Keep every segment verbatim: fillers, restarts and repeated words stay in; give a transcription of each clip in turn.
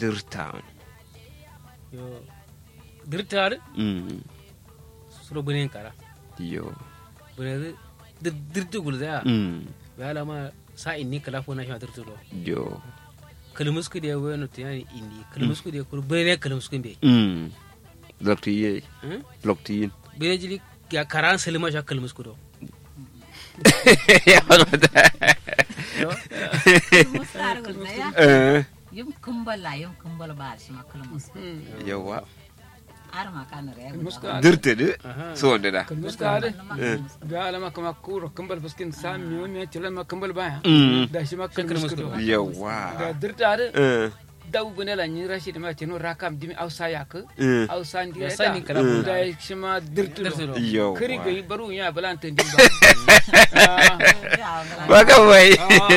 dirta yo dirtar mm suro bunen kara yo bunen dirtu gulza mm wala ma sa inni kala ko na shi dirtu do yo kalmusku de weno tiyani indi kalmusku de kur bunen kalmusku be mm lokti ye lokti yin bunen jili ya karan selma sha kalmusku do eh yum kumbala yum kumbala bar shi makalmus yawa arma kana re dirte de so wanda da muskade da alama kama kuro kambal baskin sami wani ya tilla ma kambal baya da shi ma kalmus yawa da dirtare eh daw bune la ni rashid ma teno rakam dimi ausa yak ausa ndi Ya sani kala da shi ma dirtu yawa kiri ga baru ya balantan din ba ka wai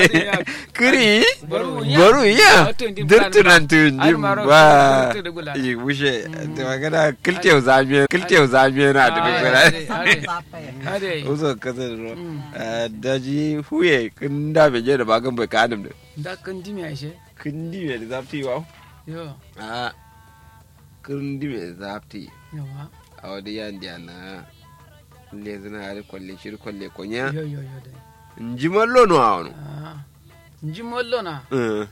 kiri baru ya dirtu nan tun jin ba yi wuce da magana kiltew zamiye kiltew zamiye na da gura ade uzo kaza ro daji huye kun da beje da bagan bai ka adam da da kan dimi ashe kun di me da zafti wa yo a kun di me da zafti yawa a wadi yan dia na le zina har kwalle shir kwalle konya yo yo yo dai njimallo no awon ah njimollo na eh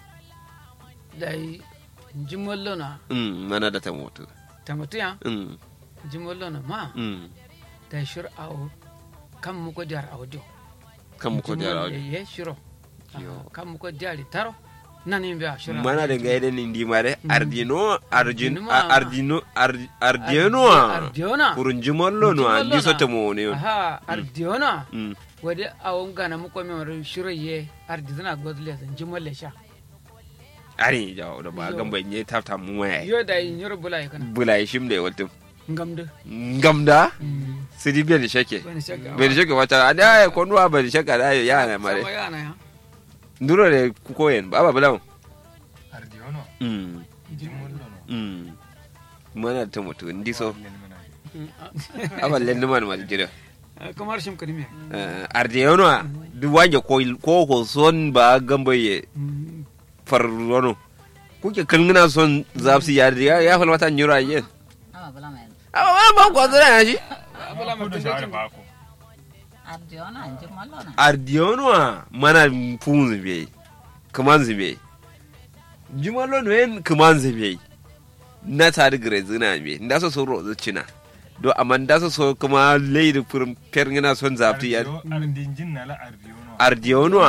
dai njimollo na mm mana da ta mutu tamatiya mm njimollo na ma mm dai shir awo kam mu ko jar awdo kan mu ko da rawo ye shiro Yo. kam mu ko jari taro nani mbiya shiro mana da gaide ni ndi mare ardino arjin Ndima. a- ardino ar- ardieno ardiona kurun jimallo no Jimallo andi na. soto mo ne aha ardiona mm wade awon gana mu ko mi shiro ye ardizana godle san jimolle sha ari jawo da ba Yo. gamba nye tafta mu mai yo dai nyoro bulai kana bulai shimde waltum ngamde ngamda sidi bel shake bani shaka bel shake wata ada ko nuwa bel shake da ya na mare sama yana ya nduro de ku koyen baba bulaw Ardiono, mm Jimollo, mm mana ta mutu ndi so Nelmana. aballe numan mal jira kamar shim kadime ardiyono du wanje ko ko ko son ba gambaye farrono kuke kalngina son zafsi ya ya ya falmata nyura yen ama bala men aba ba ba ko zura shi abala ma Kudu shawara ba ku. ardiona njimalo na ardiyono mana funzi be kamanzi be jumalo no en kamanzi be na tare gare zina be nda so so rozo cina do amma nda so so kuma leidi furum perngina son zafti ya Ardio- Ardinjin na la Ardiono. ardiyono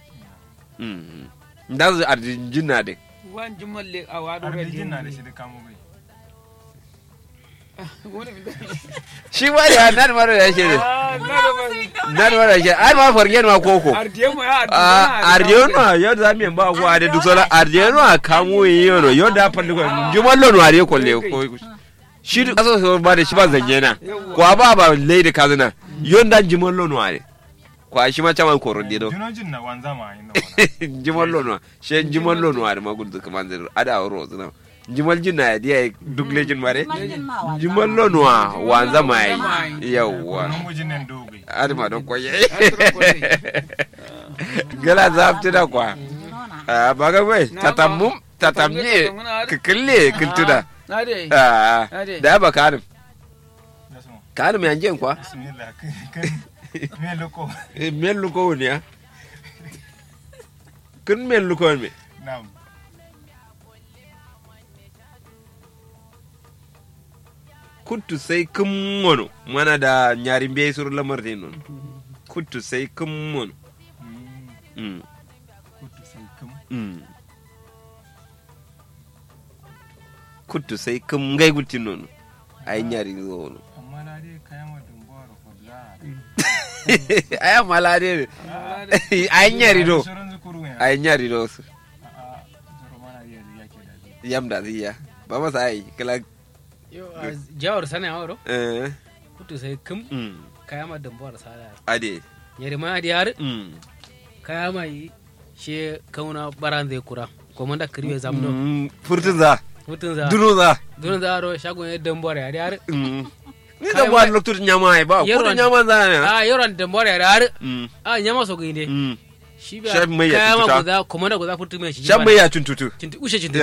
mm nda so ardiyono de wan jimolle awado Ardinjin na da shi da kamo bai. shi ba ya nan mara ya shi ne nan mara shi ai ma fargen ma koko ardiyemo ya ardiyono yo da mi ba ko ade duk sola ardiyono kamu yono yo da falli ko jumallo no are ko le ko shi duk aso so ba da shi ba zangena ko ba ba leide kazuna yo dan jumallo no are ko shi ma chaman ko rodi do Junojin na wanza ma yin da wala. jumallo no she jumallo no are ma gudu kaman zero ada ro zuna jumal jinna ya dia duk lejin mare jumallo no wanza mai yawa Nan gujin nan dogai. adama don koye gala zafti da kwa a baga bai tatammu tatamni kikille kiltuda ade a da ba karim Da su. karim yanje kwa Bismillah. Kan me loko. men luko ne ya kun men luko me Na'am. kuntu sai kun mono mana da nyari be sur lamar de non kuntu sai kun mono Mm, mm Kutu sai kum. mm kuntu sai kun ngai gutin non ai nyari zo no Amma na dai kayan wa dumbaro fadla. aya malade ay nyari do Shirin zukuru ya. ay nyari do A'a, zuru mana dai yake da. yamda ziya ba masa ai kala yo jawar sana awro eh kutu sai kum mm kaya ma dambuwar sala ade yari ma di har mm kaya mai she kauna baran zai kura ko da kirbe zamno mm furtun za mutun za duno za dun za ro shagon ya dambuwar yari har mm ni da ba loktur nyama ai ba ko Yaron- nyama za ne a yoran dambuwar yari har mm a nyama so ginde mm shi Shaf mai ya kaya ma tututa. guda kuma da guda furtu mai shi shan mai ya tuntutu cinti ushe cinti